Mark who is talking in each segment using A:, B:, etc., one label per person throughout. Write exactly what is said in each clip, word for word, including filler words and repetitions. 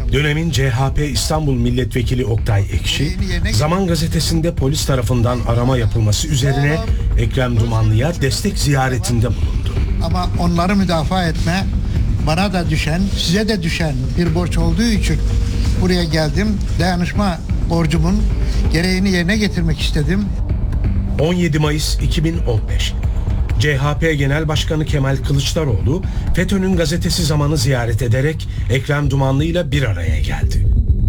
A: Dönemin C H P İstanbul Milletvekili Oktay Ekşi, Zaman Gazetesi'nde polis tarafından arama yapılması üzerine Ekrem Dumanlı'ya destek ziyaretinde bulundu.
B: Ama onları müdafaa etme bana da düşen, size de düşen bir borç olduğu için buraya geldim. Dayanışma borcumun gereğini yerine getirmek istedim.
A: on yedi Mayıs iki bin on beş. C H P Genel Başkanı Kemal Kılıçdaroğlu, FETÖ'nün gazetesi Zaman'ı ziyaret ederek Ekrem Dumanlı ile bir araya geldi.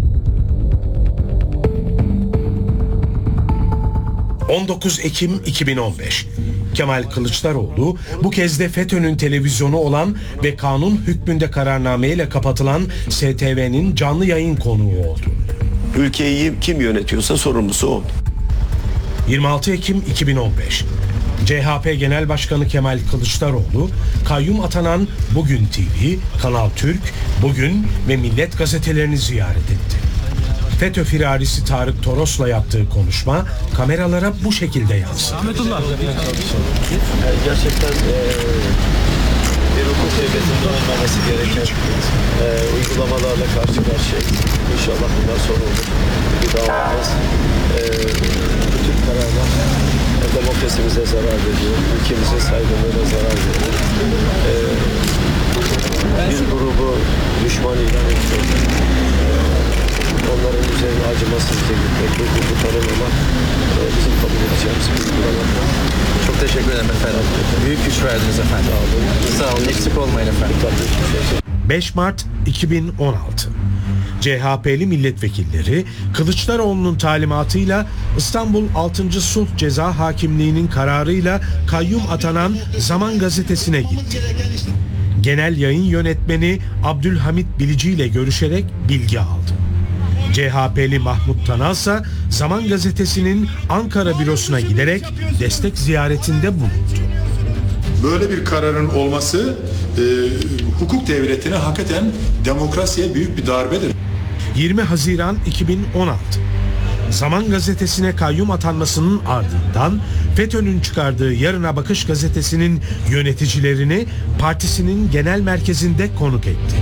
A: on dokuz Ekim iki bin on beş. Kemal Kılıçdaroğlu bu kez de FETÖ'nün televizyonu olan ve kanun hükmünde kararnameyle kapatılan S T V'nin canlı yayın konuğu oldu.
C: Ülkeyi kim yönetiyorsa sorumlusu o.
A: yirmi altı Ekim iki bin on beş. C H P Genel Başkanı Kemal Kılıçdaroğlu, kayyum atanan Bugün T V, Kanal Türk, Bugün ve Millet gazetelerini ziyaret etti. FETÖ firarisi Tarık Toros'la yaptığı konuşma kameralara bu şekilde yansıdı.
D: Ahmetullah.
C: Yani gerçekten e, bir hukuk devletinde olmaması gereken e, uygulamalarla karşı karşıya. İnşallah bundan sonra olur. Bir davamız e, bütün kararlar demokrasimize zarar veriyor, ülkemizin saygınlığına zarar veriyor. E, bir grubu düşman ilan ediyor. Onların üzerine acımasızca gitmek, bu grubu tanımamak e, bizim kabul edeceğimiz bir uygulama.
D: Çok teşekkür ederim efendim. Büyük güç verdiniz efendim. Sağ olun. Sağ olun. Eksik olmayın efendim.
A: beş Mart iki bin on altı. C H P'li milletvekilleri Kılıçdaroğlu'nun talimatıyla İstanbul altıncı Sulh Ceza Hakimliği'nin kararıyla kayyum atanan Zaman Gazetesi'ne gitti. Genel yayın yönetmeni Abdülhamit Bilici ile görüşerek bilgi aldı. C H P'li Mahmut Tanal ise Zaman Gazetesi'nin Ankara bürosuna giderek destek ziyaretinde bulundu.
E: Böyle bir kararın olması e, hukuk devletine hakikaten demokrasiye büyük bir darbedir.
A: yirmi Haziran iki bin on altı. Zaman Gazetesi'ne kayyum atanmasının ardından FETÖ'nün çıkardığı Yarına Bakış gazetesinin yöneticilerini partisinin genel merkezinde konuk etti.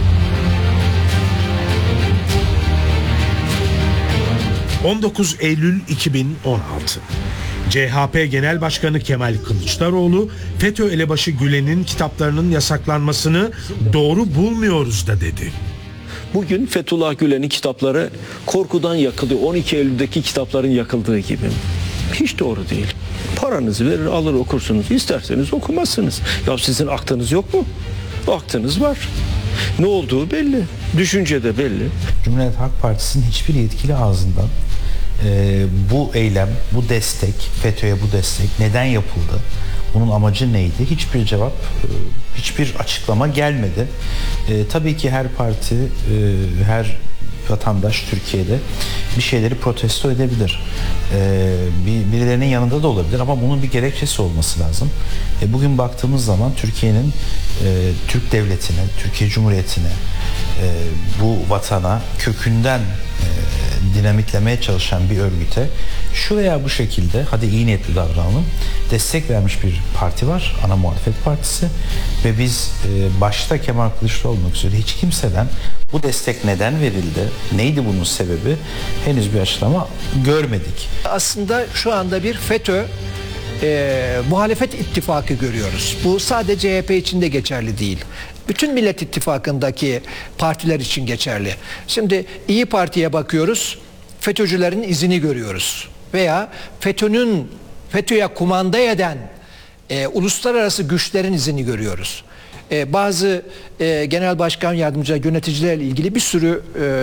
A: on dokuz Eylül iki bin on altı. C H P Genel Başkanı Kemal Kılıçdaroğlu, FETÖ elebaşı Gülen'in kitaplarının yasaklanmasını doğru bulmuyoruz da dedi.
C: Bugün Fethullah Gülen'in kitapları korkudan yakılıyor. on iki Eylül'deki kitapların yakıldığı gibi. Hiç doğru değil. Paranızı verir alır okursunuz. İsterseniz okumazsınız. Ya sizin aklınız yok mu? Aklınız var. Ne olduğu belli. Düşünce de belli.
F: Cumhuriyet Halk Partisi'nin hiçbir yetkili ağzından e, bu eylem, bu destek, FETÖ'ye bu destek neden yapıldı? Bunun amacı neydi? Hiçbir cevap, e, hiçbir açıklama gelmedi. E, tabii ki her parti, e, her vatandaş Türkiye'de bir şeyleri protesto edebilir. Ee, bir, birilerinin yanında da olabilir ama bunun bir gerekçesi olması lazım. E, bugün baktığımız zaman Türkiye'nin e, Türk devletine, Türkiye Cumhuriyeti'ne, e, bu vatana kökünden e, dinamitlemeye çalışan bir örgüte şu veya bu şekilde, hadi iyi niyetli davranalım, destek vermiş bir parti var, ana muhalefet partisi ve biz e, başta Kemal Kılıçdaroğlu olmak üzere hiç kimseden bu destek neden verildi, neydi bunun sebebi, henüz bir açıklama görmedik.
G: Aslında şu anda bir FETÖ e, muhalefet ittifakı görüyoruz. Bu sadece C H P için de geçerli değil. Bütün Millet İttifakı'ndaki partiler için geçerli. Şimdi İyi Parti'ye bakıyoruz, FETÖ'cülerin izini görüyoruz. Veya FETÖ'nün FETÖ'ye kumanda eden e, uluslararası güçlerin izini görüyoruz. E, bazı e, genel başkan yardımcıları, yöneticilerle ilgili bir sürü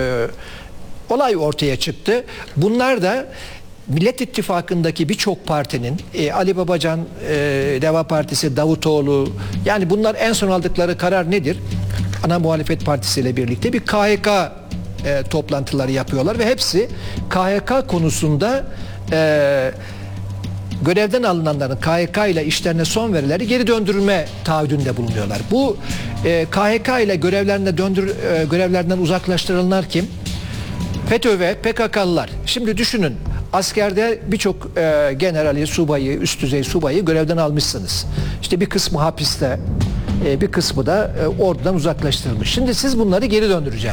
G: e, olay ortaya çıktı. Bunlar da Millet İttifakı'ndaki birçok partinin, e, Ali Babacan, e, Deva Partisi, Davutoğlu, yani bunlar en son aldıkları karar nedir? Ana Muhalefet Partisi ile birlikte bir K H K e, toplantıları yapıyorlar ve hepsi K H K konusunda e, görevden alınanların K H K ile işlerine son verileri geri döndürülme taahhüdünde bulunuyorlar. Bu e, K H K ile görevlerine döndür, e, görevlerinden uzaklaştırılanlar kim? FETÖ ve P K K'lılar. Şimdi düşünün, askerde birçok e, generali, subayı, üst düzey subayı görevden almışsınız. İşte bir kısmı hapiste, e, bir kısmı da e, ordudan uzaklaştırılmış. Şimdi siz bunları geri döndüreceksiniz.